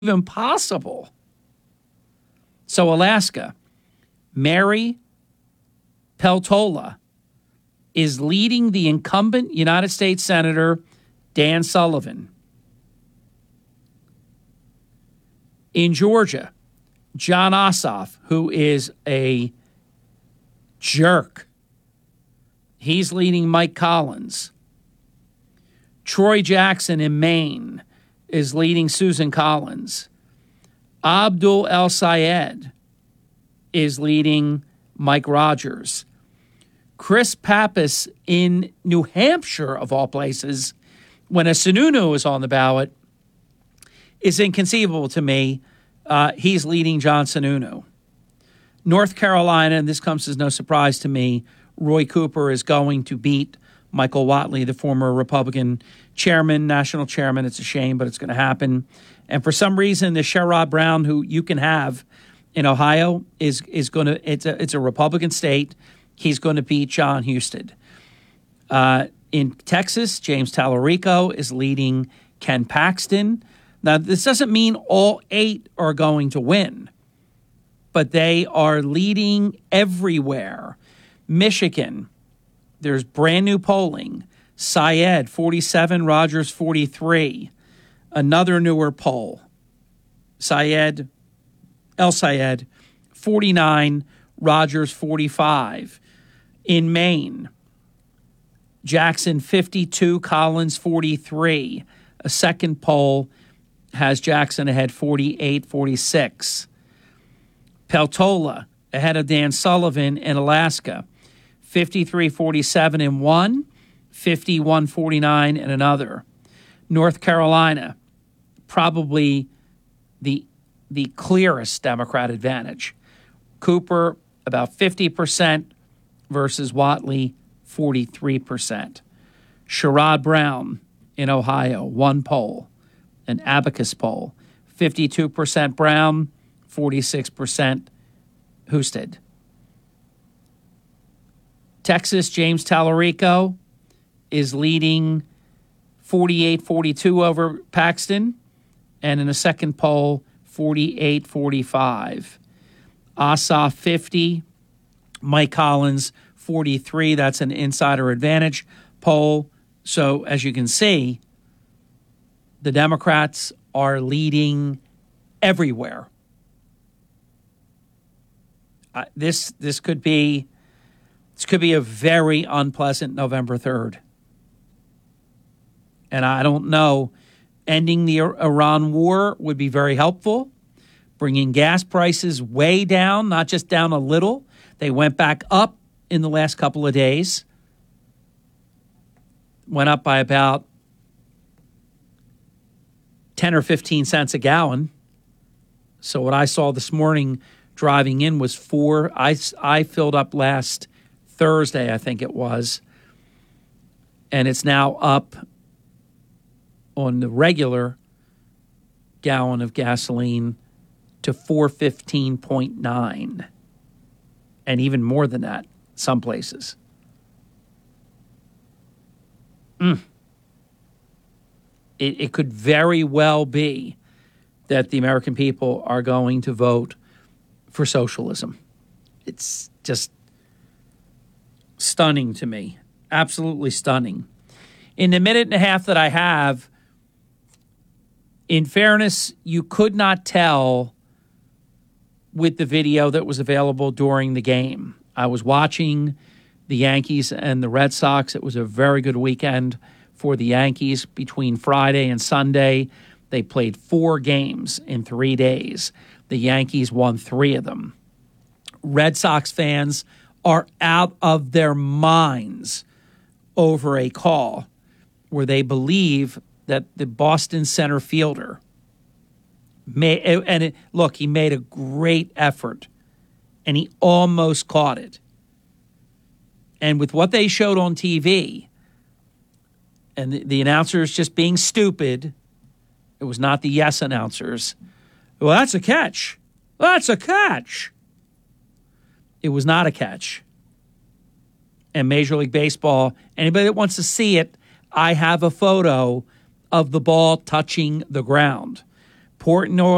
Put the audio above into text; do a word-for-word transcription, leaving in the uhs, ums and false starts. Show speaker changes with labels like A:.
A: even possible. So Alaska, Mary Peltola is leading the incumbent United States Senator Dan Sullivan. In Georgia, Jon Ossoff, who is a jerk, he's leading Mike Collins. Troy Jackson in Maine is leading Susan Collins. Abdul El Sayed is leading Mike Rogers. Chris Pappas in New Hampshire, of all places, when a Sununu is on the ballot, is inconceivable to me. Uh, he's leading John Sununu. North Carolina, and this comes as no surprise to me, Roy Cooper is going to beat Michael Whatley, the former Republican chairman, national chairman. It's a shame, but it's going to happen. And for some reason, the Sherrod Brown, who you can have in Ohio, is is going to. It's a it's a Republican state. He's going to beat John Husted. Uh, in Texas, James Tallarico is leading Ken Paxton. Now, this doesn't mean all eight are going to win, but they are leading everywhere. Michigan, there's brand new polling. Syed, forty-seven, Rogers, forty-three. Another newer poll. Syed, El Sayed, forty-nine, Rogers, forty-five. In Maine, Jackson, fifty-two, Collins, forty-three. A second poll has Jackson ahead, forty-eight, forty-six. Peltola ahead of Dan Sullivan in Alaska, fifty-three, forty-seven in one, fifty-one, forty-nine in another. North Carolina, probably the the clearest Democrat advantage. Cooper, about fifty percent versus Whatley, forty-three percent. Sherrod Brown in Ohio, one poll, an abacus poll, fifty-two percent Brown, forty-six percent Husted. Texas, James Tallarico is leading forty-eight forty-two over Paxton, and in a second poll, forty-eight forty-five. Ossoff, fifty. Mike Collins, forty-three. That's an insider advantage poll. So, as you can see, the Democrats are leading everywhere. Uh, this this could be this could be a very unpleasant November third. And I don't know, ending the Iran war would be very helpful. Bringing gas prices way down, not just down a little. They went back up in the last couple of days. Went up by about ten or fifteen cents a gallon. So what I saw this morning driving in was four. I, I filled up last Thursday, I think it was. And it's now up on the regular gallon of gasoline to four fifteen point nine. And even more than that, some places. Mm. It, it could very well be that the American people are going to vote for socialism. It's just stunning to me. Absolutely stunning. In the minute and a half that I have, in fairness, you could not tell with the video that was available during the game. I was watching the Yankees and the Red Sox. It was a very good weekend for the Yankees between Friday and Sunday. They played four games in three days. The Yankees won three of them. Red Sox fans are out of their minds over a call where they believe that the Boston center fielder made, and it, look, he made a great effort, and he almost caught it. And with what they showed on T V, and the, the announcers just being stupid, it was not the yes announcers. Well, that's a catch. That's a catch. It was not a catch. And Major League Baseball, anybody that wants to see it, I have a photo of the ball touching the ground. Portnoy